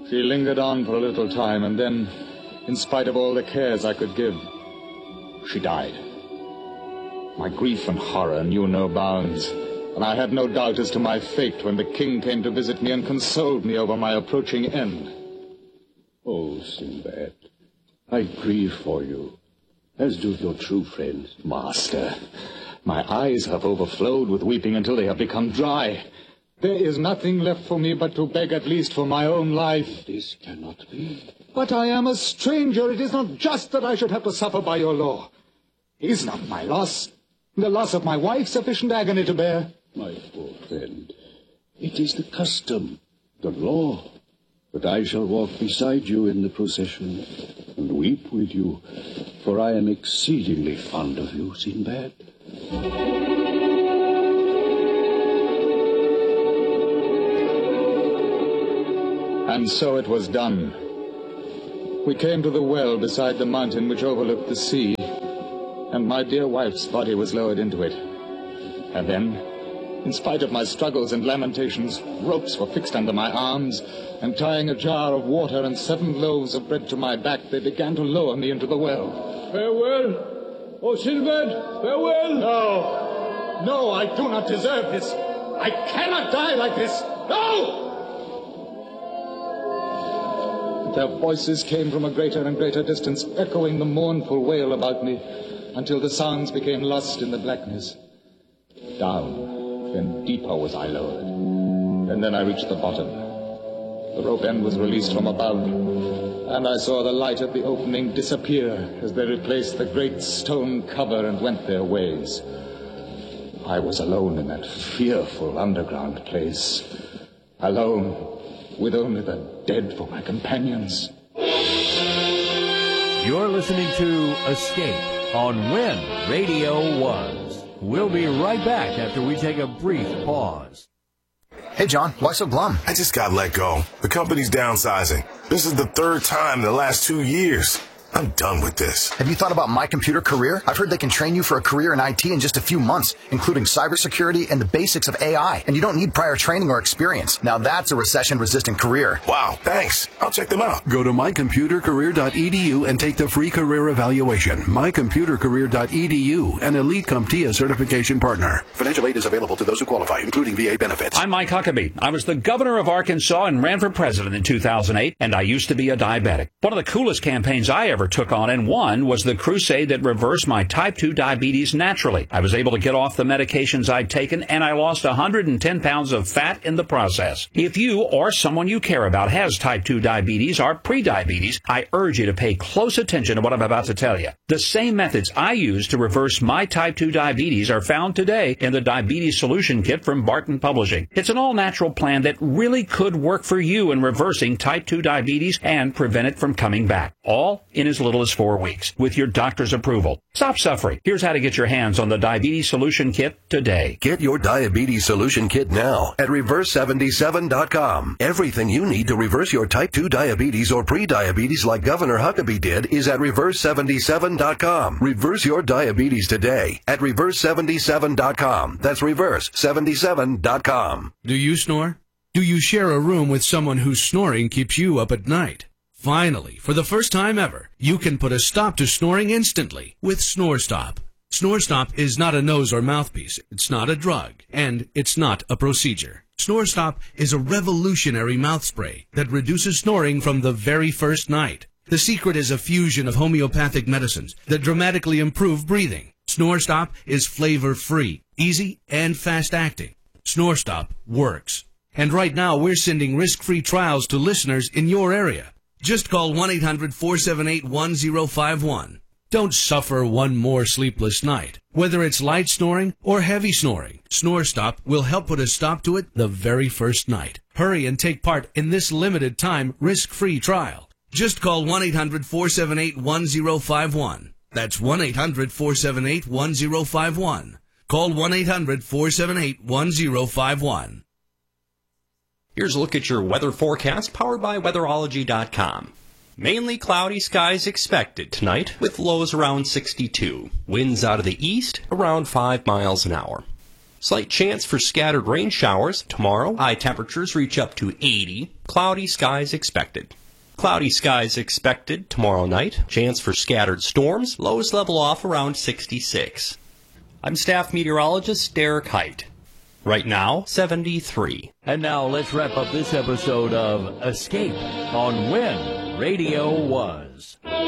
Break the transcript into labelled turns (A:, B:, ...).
A: She lingered on for a little time, and then, in spite of all the cares I could give, she died. My grief and horror knew no bounds, and I had no doubt as to my fate when the king came to visit me and consoled me over my approaching end.
B: Oh, Sinbad, I grieve for you, as do your true friends.
A: Master, my eyes have overflowed with weeping until they have become dry. There is nothing left for me but to beg at least for my own life.
B: This cannot be.
A: But I am a stranger. It is not just that I should have to suffer by your law. Is not my loss, the loss of my wife, sufficient agony to bear?
B: My poor friend, it is the custom, the law. But I shall walk beside you in the procession and weep with you, for I am exceedingly fond of you, Sinbad.
A: And so it was done. We came to the well beside the mountain which overlooked the sea, and my dear wife's body was lowered into it. And then, in spite of my struggles and lamentations, ropes were fixed under my arms, and tying a jar of water and 7 loaves of bread to my back, they began to lower me into the well.
B: Farewell, O Sinbad, farewell!
A: No, I do not deserve this. I cannot die like this. No! Their voices came from a greater and greater distance, echoing the mournful wail about me, until the sounds became lost in the blackness. Down, then deeper was I lowered, and then I reached the bottom. The rope end was released from above, and I saw the light of the opening disappear as they replaced the great stone cover and went their ways. I was alone in that fearful underground place, alone, with only the dead for my companions.
C: You're listening to Escape on When Radio Was. We'll be right back after we take a brief pause.
D: Hey, John, why so glum?
E: I just got let go. The company's downsizing. This is the 3rd time in the last 2 years. I'm done with this.
D: Have you thought about My Computer Career? I've heard they can train you for a career in IT in just a few months, including cybersecurity and the basics of AI. And you don't need prior training or experience. Now that's a recession-resistant career.
E: Wow, thanks. I'll check them out.
F: Go to mycomputercareer.edu and take the free career evaluation. mycomputercareer.edu, an elite CompTIA certification partner.
G: Financial aid is available to those who qualify, including VA benefits.
H: I'm Mike Huckabee. I was the governor of Arkansas and ran for president in 2008, and I used to be a diabetic. One of the coolest campaigns I ever took on and won was the crusade that reversed my type 2 diabetes naturally. I was able to get off the medications I'd taken, and I lost 110 pounds of fat in the process. If you or someone you care about has type 2 diabetes or prediabetes, I urge you to pay close attention to what I'm about to tell you. The same methods I used to reverse my type 2 diabetes are found today in the Diabetes Solution Kit from Barton Publishing. It's an all-natural plan that really could work for you in reversing type 2 diabetes and prevent it from coming back, all in as little as 4 weeks, with your doctor's approval. Stop suffering. Here's how to get your hands on the Diabetes Solution Kit today.
G: Get your Diabetes Solution Kit now at Reverse77.com. Everything you need to reverse your type 2 diabetes or pre-diabetes like Governor Huckabee did is at Reverse77.com. Reverse your diabetes today at Reverse77.com. That's Reverse77.com.
I: Do you snore? Do you share a room with someone whose snoring keeps you up at night? Finally, for the first time ever, you can put a stop to snoring instantly with SnoreStop. SnoreStop is not a nose or mouthpiece, it's not a drug, and it's not a procedure. SnoreStop is a revolutionary mouth spray that reduces snoring from the very first night. The secret is a fusion of homeopathic medicines that dramatically improve breathing. SnoreStop is flavor-free, easy, and fast-acting. SnoreStop works. And right now, we're sending risk-free trials to listeners in your area. Just call 1-800-478-1051. Don't suffer one more sleepless night. Whether it's light snoring or heavy snoring, SnoreStop will help put a stop to it the very first night. Hurry and take part in this limited time risk-free trial. Just call 1-800-478-1051. That's 1-800-478-1051. Call 1-800-478-1051.
J: Here's a look at your weather forecast powered by Weatherology.com. Mainly cloudy skies expected tonight with lows around 62. Winds out of the east around 5 miles an hour. Slight chance for scattered rain showers tomorrow. High temperatures reach up to 80. Cloudy skies expected. Cloudy skies expected tomorrow night. Chance for scattered storms. Lows level off around 66. I'm staff meteorologist Derek Height. Right now, 73.
C: And now let's wrap up this episode of Escape on Win Radio Was.